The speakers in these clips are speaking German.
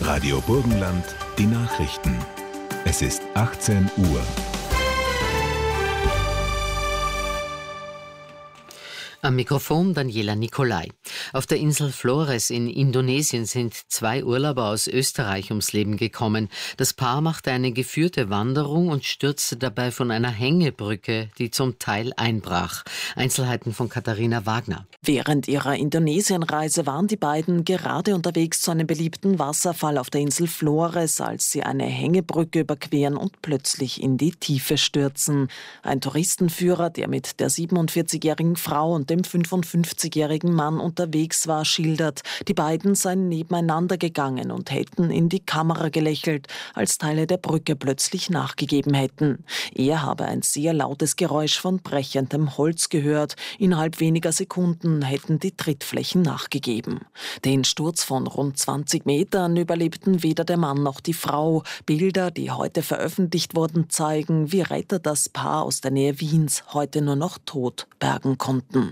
Radio Burgenland, die Nachrichten. Es ist 18 Uhr. Am Mikrofon Daniela Nicolai. Auf der Insel Flores in Indonesien sind 2 Urlauber aus Österreich ums Leben gekommen. Das Paar machte eine geführte Wanderung und stürzte dabei von einer Hängebrücke, die zum Teil einbrach. Einzelheiten von Katharina Wagner. Während ihrer Indonesienreise waren die beiden gerade unterwegs zu einem beliebten Wasserfall auf der Insel Flores, als sie eine Hängebrücke überqueren und plötzlich in die Tiefe stürzen. Ein Touristenführer, der mit der 47-jährigen Frau und dem 55-jährigen Mann unterwegs war, schildert, die beiden seien nebeneinander gegangen und hätten in die Kamera gelächelt, als Teile der Brücke plötzlich nachgegeben hätten. Er habe ein sehr lautes Geräusch von brechendem Holz gehört. Innerhalb weniger Sekunden hätten die Trittflächen nachgegeben. Den Sturz von rund 20 Metern überlebten weder der Mann noch die Frau. Bilder, die heute veröffentlicht wurden, zeigen, wie Retter das Paar aus der Nähe Wiens heute nur noch tot bergen konnten.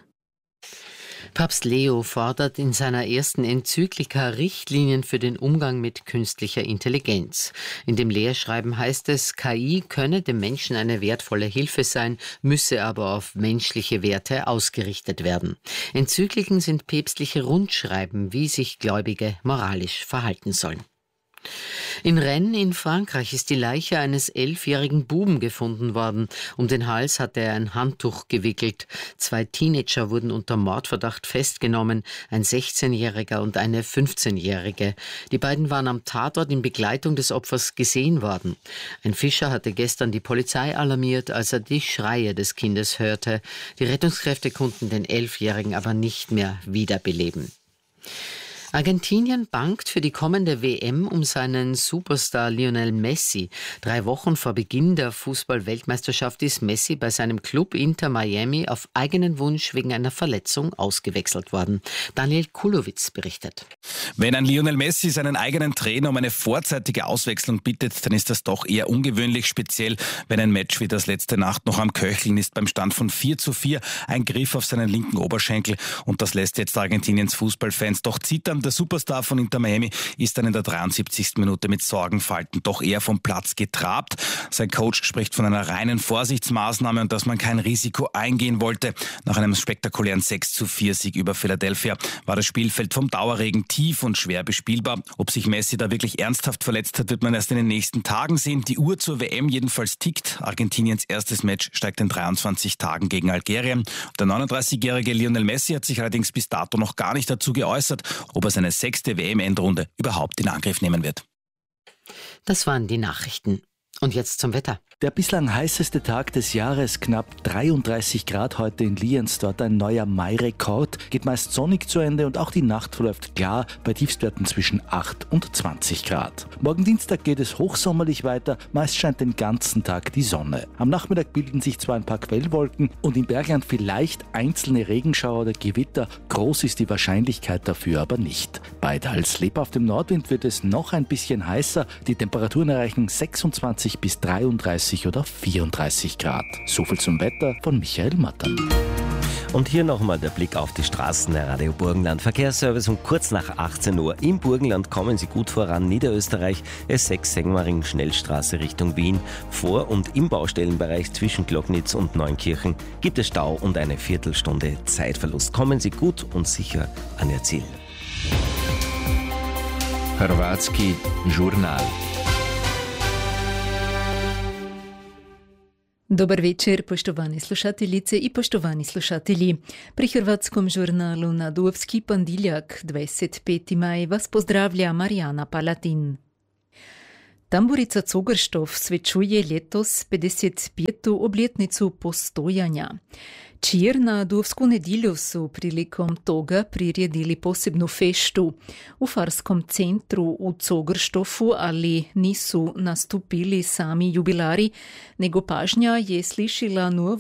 Papst Leo fordert in seiner ersten Enzyklika Richtlinien für den Umgang mit künstlicher Intelligenz. In dem Lehrschreiben heißt es, KI könne dem Menschen eine wertvolle Hilfe sein, müsse aber auf menschliche Werte ausgerichtet werden. Enzykliken sind päpstliche Rundschreiben, wie sich Gläubige moralisch verhalten sollen. In Rennes in Frankreich ist die Leiche eines 11-jährigen Buben gefunden worden. Um den Hals hatte er ein Handtuch gewickelt. 2 Teenager wurden unter Mordverdacht festgenommen, ein 16-Jähriger und eine 15-Jährige. Die beiden waren am Tatort in Begleitung des Opfers gesehen worden. Ein Fischer hatte gestern die Polizei alarmiert, als er die Schreie des Kindes hörte. Die Rettungskräfte konnten den 11-Jährigen aber nicht mehr wiederbeleben. Argentinien bangt für die kommende WM um seinen Superstar Lionel Messi. 3 Wochen vor Beginn der Fußball-Weltmeisterschaft ist Messi bei seinem Club Inter Miami auf eigenen Wunsch wegen einer Verletzung ausgewechselt worden. Daniel Kulowitz berichtet. Wenn ein Lionel Messi seinen eigenen Trainer um eine vorzeitige Auswechslung bittet, dann ist das doch eher ungewöhnlich, speziell wenn ein Match wie das letzte Nacht noch am Köcheln ist. Beim Stand von 4:4 ein Griff auf seinen linken Oberschenkel und das lässt jetzt Argentiniens Fußballfans doch zittern. Der Superstar von Inter Miami ist dann in der 73. Minute mit Sorgenfalten doch eher vom Platz getrabt. Sein Coach spricht von einer reinen Vorsichtsmaßnahme und dass man kein Risiko eingehen wollte. Nach einem spektakulären 6:4-Sieg über Philadelphia war das Spielfeld vom Dauerregen tief und schwer bespielbar. Ob sich Messi da wirklich ernsthaft verletzt hat, wird man erst in den nächsten Tagen sehen. Die Uhr zur WM jedenfalls tickt. Argentiniens erstes Match steigt in 23 Tagen gegen Algerien. Der 39-jährige Lionel Messi hat sich allerdings bis dato noch gar nicht dazu geäußert, ob er seine 6. WM-Endrunde überhaupt in Angriff nehmen wird. Das waren die Nachrichten. Und jetzt zum Wetter. Der bislang heißeste Tag des Jahres, knapp 33 Grad heute in Lienz, dort ein neuer Mai-Rekord, geht meist sonnig zu Ende und auch die Nacht verläuft klar bei Tiefstwerten zwischen 8 und 20 Grad. Morgen Dienstag geht es hochsommerlich weiter, meist scheint den ganzen Tag die Sonne. Am Nachmittag bilden sich zwar ein paar Quellwolken und im Bergland vielleicht einzelne Regenschauer oder Gewitter, groß ist die Wahrscheinlichkeit dafür aber nicht. Bei teils lebhaftem Nordwind wird es noch ein bisschen heißer, die Temperaturen erreichen 26 bis 33 oder 34 Grad. Soviel zum Wetter von Michael Mattern. Und hier nochmal der Blick auf die Straßen der Radio Burgenland. Verkehrsservice um kurz nach 18 Uhr. Im Burgenland kommen Sie gut voran. Niederösterreich, S6 Sengmaring, Schnellstraße Richtung Wien. Vor- und im Baustellenbereich zwischen Glocknitz und Neunkirchen gibt es Stau und eine Viertelstunde Zeitverlust. Kommen Sie gut und sicher an Ihr Ziel. Hrvatski Žurnal. Dobar večer, poštovani slušateljice i poštovani slušatelji. Pri Hrvatskom žurnalu na Duvski ponedjeljak, 25. maj, vas pozdravlja Marijana Palatin. Tamburica Cogrštov svečuje letos 55. obletnicu postojanja. Čir na Duvsku nedjelju su prilikom toga priredili posebnu feštu. U Farskom centru u Cogrštofu, ali nisu nastupili sami jubilari, nego pažnja je slišila novo